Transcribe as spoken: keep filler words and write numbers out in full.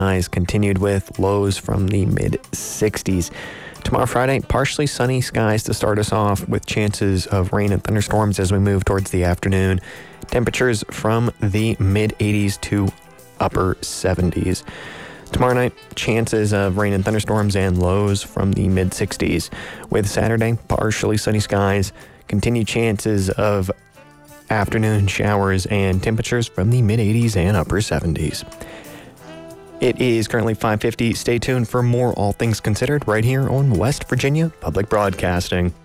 Highs continued with lows from the mid sixties. Tomorrow, Friday, partially sunny skies to start us off with chances of rain and thunderstorms as we move towards the afternoon. Temperatures from the mid eighties to upper seventies. Tomorrow night, chances of rain and thunderstorms and lows from the mid sixties. With Saturday, partially sunny skies, continued chances of afternoon showers and temperatures from the mid eighties and upper seventies. It is currently five fifty. Stay tuned for more All Things Considered right here on West Virginia Public Broadcasting.